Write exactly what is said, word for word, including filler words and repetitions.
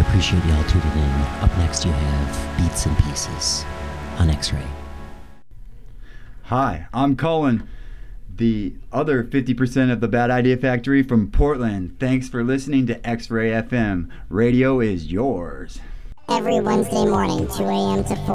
Appreciate y'all tuning in. Up next you have Beats and Pieces on X-Ray. Hi, I'm Colin, the other fifty percent of the Bad Idea Factory from Portland. Thanks for listening to X-Ray F M. Radio is yours. Every Wednesday morning, two a.m. to four.